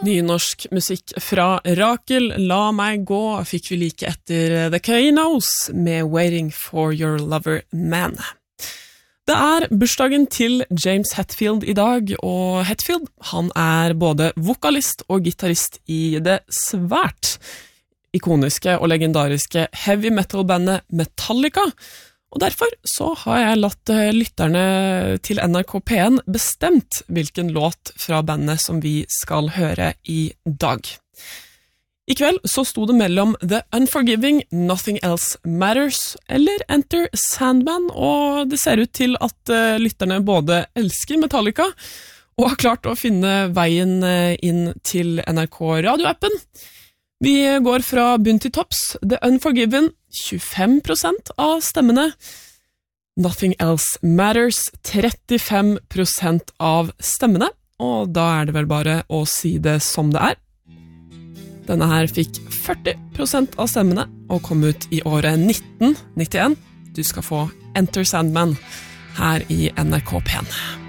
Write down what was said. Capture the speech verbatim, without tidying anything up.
Ny norsk musikk fra Rakel, La meg gå, fikk vi like etter The Kainos med Waiting for Your Lover Man. Det er bursdagen til James Hetfield i dag, og Hetfield, han er både vokalist og gitarist i det svært ikoniske og legendariske heavy metal-bandet Metallica, og derfor så har jeg latt lytterne til N R K P en bestemt hvilken låt fra bandet som vi skal høre i dag. I kveld så sto det mellom The Unforgiving, Nothing Else Matters eller Enter Sandman, og det ser ut til at lytterne både elsker Metallica og har klart å finne veien inn til N R K radioappen. Vi går fra bunn til topps. The Unforgiven, tjuefem prosent av stemmene. Nothing Else Matters, trettifem prosent av stemmene. Og da er det vel bare å si det som det er. Denne her fikk førti prosent av stemmene og kom ut i året nitten nittien. Du skal få Enter Sandman her i N R K P en.